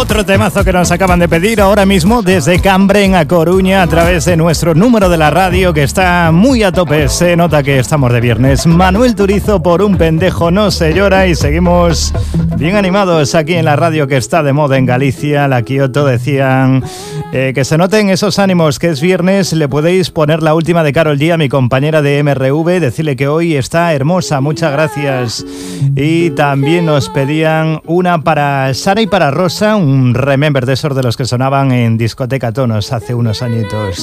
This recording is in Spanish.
Otro temazo que nos acaban de pedir ahora mismo desde Cambren a Coruña a través de nuestro número de la radio que está muy a tope. Se nota que estamos de viernes. Manuel Turizo, Por un pendejo no se llora, y seguimos bien animados aquí en la radio que está de moda en Galicia. La Kioto decían que se noten esos ánimos, que es viernes. Le podéis poner la última de Karol G a mi compañera de MRV, decirle que hoy está hermosa, muchas gracias. Y también nos pedían una para Sara y para Rosa, un remember de esos de los que sonaban en Discoteca Tonos hace unos añitos.